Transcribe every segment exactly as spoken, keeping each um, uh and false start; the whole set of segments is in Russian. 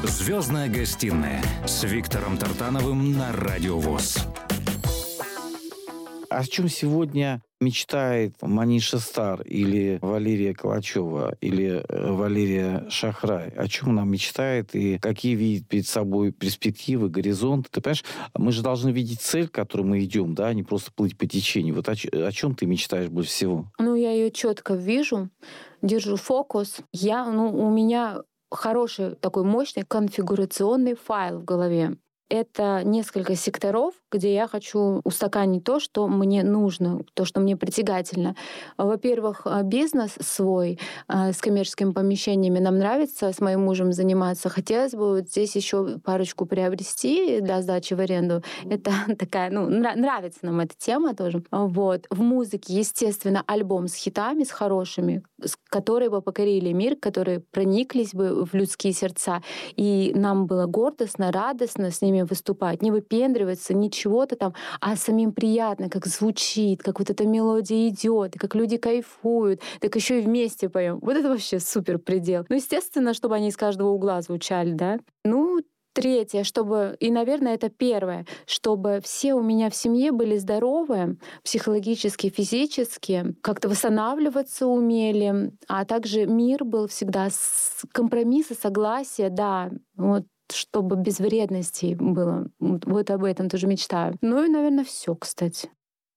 «Звездная гостиная» с Виктором Тартановым на Радио ВОС. О чем сегодня мечтает Маниша Стар или Валерия Калачева или Валерия Шахрай? О чем она мечтает и какие видит перед собой перспективы, горизонты? Ты понимаешь, мы же должны видеть цель, к которой мы идем, да, а не просто плыть по течению. Вот о, о чем ты мечтаешь больше всего? Ну, я ее четко вижу, держу фокус. Я, ну, у меня хороший такой мощный конфигурационный файл в голове. Это несколько секторов, где я хочу устаканить то, что мне нужно, то, что мне притягательно. Во-первых, бизнес свой с коммерческими помещениями нам нравится, с моим мужем заниматься. Хотелось бы вот здесь еще парочку приобрести для сдачи в аренду. Это такая, ну, нравится нам эта тема тоже. Вот. В музыке, естественно, альбом с хитами, с хорошими, которые бы покорили мир, которые прониклись бы в людские сердца. И нам было гордостно, радостно с ними выступать, не выпендриваться, не чего-то там, а самим приятно, как звучит, как вот эта мелодия идет, и как люди кайфуют, так еще и вместе поем. Вот это вообще супер предел. Ну, естественно, чтобы они из каждого угла звучали, да. Ну, третье, чтобы, и, наверное, это первое, чтобы все у меня в семье были здоровы, психологически, физически, как-то восстанавливаться умели, а также мир был всегда, компромиссы, согласие, да, вот, чтобы без вредностей было. Вот об этом тоже мечтаю. Ну и, наверное, все, кстати.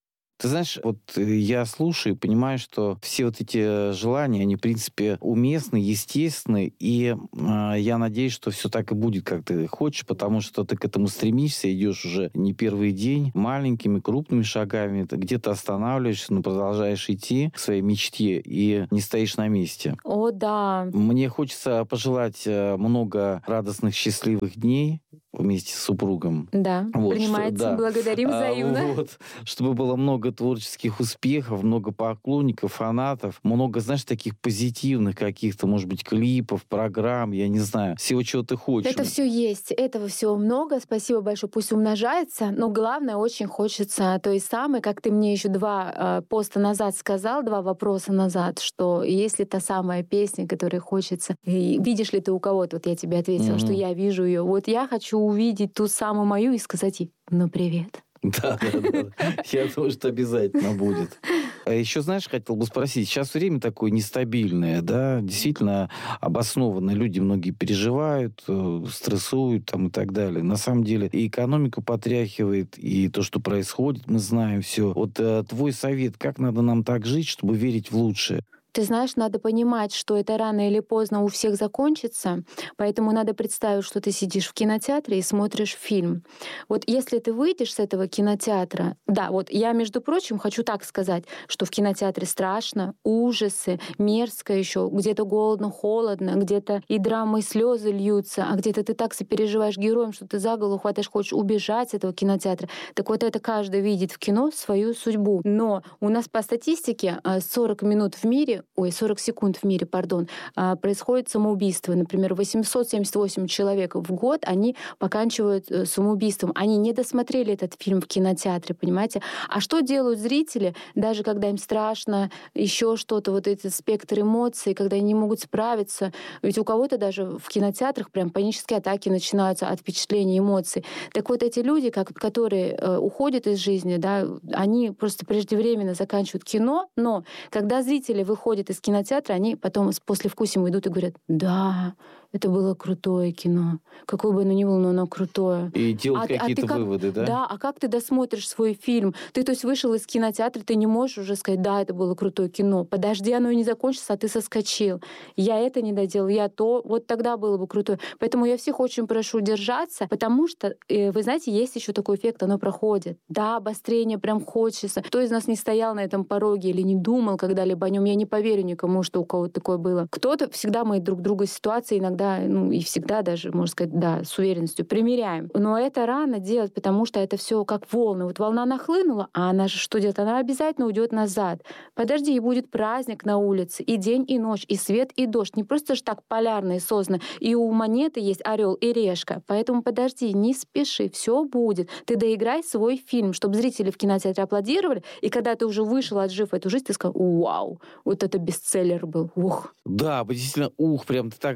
Ты знаешь, вот я слушаю и понимаю, что все вот эти желания, они, в принципе, уместны, естественны, и э, я надеюсь, что все так и будет, как ты хочешь, потому что ты к этому стремишься, идешь уже не первый день, маленькими, крупными шагами, ты где-то останавливаешься, но продолжаешь идти к своей мечте и не стоишь на месте. О, да. Мне хочется пожелать много радостных, счастливых дней вместе с супругом. Да, вот, принимается, что, да. Благодарим взаимно. А, вот, чтобы было много творческих успехов, много поклонников, фанатов, много, знаешь, таких позитивных каких-то, может быть, клипов, программ, я не знаю, всего, чего ты хочешь. Это все есть, этого всего много, спасибо большое, пусть умножается, но главное, очень хочется той самой, как ты мне еще два э, поста назад сказал, два вопроса назад, что есть ли та самая песня, которой хочется, и видишь ли ты у кого-то, вот я тебе ответила, mm-hmm. что я вижу ее, вот я хочу увидеть ту самую мою и сказать ей, ну привет. Да, да, да. Я думаю, что обязательно будет. А еще, знаешь, хотел бы спросить, сейчас время такое нестабильное, да, действительно обоснованно. Люди многие переживают, стрессуют там и так далее. На самом деле и экономику потряхивает, и то, что происходит, мы знаем все. Вот твой совет, как надо нам так жить, чтобы верить в лучшее? Ты знаешь, надо понимать, что это рано или поздно у всех закончится, поэтому надо представить, что ты сидишь в кинотеатре и смотришь фильм. Вот если ты выйдешь с этого кинотеатра, да, вот я, между прочим, хочу так сказать, что в кинотеатре страшно, ужасы, мерзко еще, где-то голодно, холодно, где-то и драма, и слезы льются, а где-то ты так сопереживаешь героям, что ты за голову хватаешь, хочешь убежать с этого кинотеатра. Так вот это каждый видит в кино свою судьбу. Но у нас по статистике сорок минут в мире ой, сорок секунд в мире, пардон, происходит самоубийство. Например, восемьсот семьдесят восемь человек в год, они поканчивают самоубийством. Они не досмотрели этот фильм в кинотеатре, понимаете? А что делают зрители, даже когда им страшно, еще что-то, вот этот спектр эмоций, когда они не могут справиться? Ведь у кого-то даже в кинотеатрах прям панические атаки начинаются от впечатлений, эмоций. Так вот эти люди, как, которые уходят из жизни, да, они просто преждевременно заканчивают кино, но когда зрители выходят из кинотеатра, они потом с послевкусием идут и говорят, да, это было крутое кино. Какое бы оно ни было, но оно крутое. И делают а, какие-то а как, выводы, да? Да, а как ты досмотришь свой фильм? Ты, то есть, вышел из кинотеатра, ты не можешь уже сказать, да, это было крутое кино. Подожди, оно и не закончится, а ты соскочил. Я это не доделал, я то. Вот тогда было бы крутое. Поэтому я всех очень прошу держаться, потому что, вы знаете, есть еще такой эффект, оно проходит. Да, обострение прям хочется. Кто из нас не стоял на этом пороге или не думал когда-либо о нем? Я не поверю никому, что у кого-то такое было. Кто-то, всегда мы друг друга ситуации иногда, ну и всегда даже, можно сказать, да, с уверенностью примеряем. Но это рано делать, потому что это все как волны. Вот волна нахлынула, а она же что делает? Она обязательно уйдет назад. Подожди, и будет праздник на улице, и день, и ночь, и свет, и дождь. Не просто же так полярно и создано. И у монеты есть орел и решка. Поэтому подожди, не спеши, все будет. Ты доиграй свой фильм, чтобы зрители в кинотеатре аплодировали, и когда ты уже вышел, отжив эту жизнь, ты сказал, вау, вот это бестселлер был. Ух. Да, действительно, ух, прям ты так говоришь,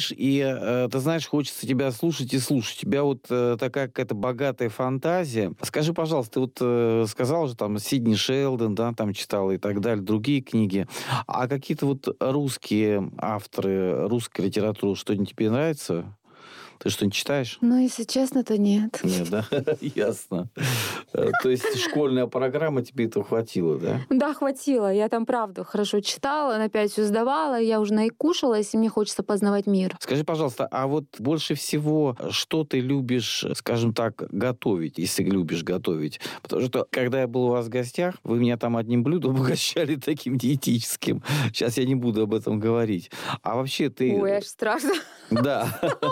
говоришь, и, э, ты знаешь, хочется тебя слушать и слушать. У тебя вот э, такая какая-то богатая фантазия. Скажи, пожалуйста, ты вот э, сказал же, там, Сидни Шелдон, да, там читала и так далее, другие книги. А какие-то вот русские авторы, русская литература, что-нибудь тебе нравится? Ты что-нибудь читаешь? Ну, если честно, то нет. Нет, да? Ясно. То есть школьная программа тебе этого хватило, да? Да, хватило. Я там, правда, хорошо читала, на пять все сдавала, я уже наикушалась, и мне хочется познавать мир. Скажи, пожалуйста, а вот больше всего, что ты любишь, скажем так, готовить, если любишь готовить? Потому что, когда я был у вас в гостях, вы меня там одним блюдом угощали таким диетическим. Сейчас я не буду об этом говорить. А вообще ты... Ой, аж страшно. Да.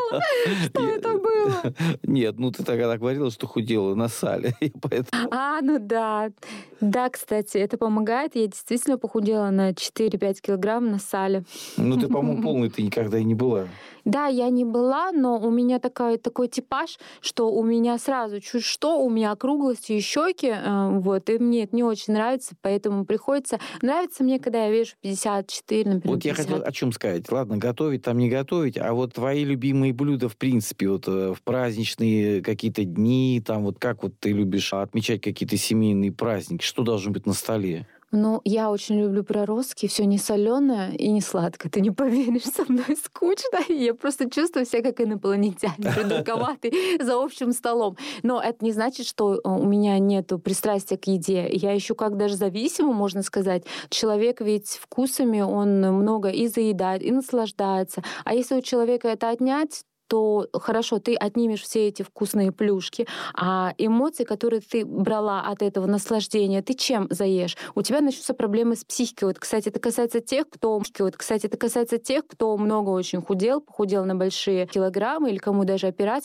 Что это было? Нет, ну ты тогда говорила, что худела на сале. Поэтому... А, ну да. Да, кстати, это помогает. Я действительно похудела на четыре-пять килограмм на сале. Ну ты, по-моему, полной ты никогда и не была. Да, я не была, но у меня такой, такой типаж, что у меня сразу чуть что, у меня округлости и щеки, вот, и мне это не очень нравится, поэтому приходится... Нравится мне, когда я вешу пятьдесят четыре, например, Вот я пятьдесят. хотел о чем сказать. Ладно, готовить там не готовить, а вот твои любимые блюда, в принципе, вот в праздничные какие-то дни, там вот как вот ты любишь отмечать какие-то семейные праздники, что должно быть на столе? Ну, я очень люблю проростки, все не соленое и не сладкое. Ты не поверишь, со мной скучно. Я просто чувствую себя как инопланетянин, придурковатый за общим столом. Но это не значит, что у меня нету пристрастия к еде. Я ищу как даже зависимым, можно сказать. Человек ведь вкусами, он много и заедает, и наслаждается. А если у человека это отнять, то хорошо, ты отнимешь все эти вкусные плюшки, а эмоции, которые ты брала от этого наслаждения, ты чем заешь? У тебя начнутся проблемы с психикой. Вот, кстати, это касается тех, кто, вот, кстати, это касается тех, кто много очень худел, похудел на большие килограммы или кому даже операция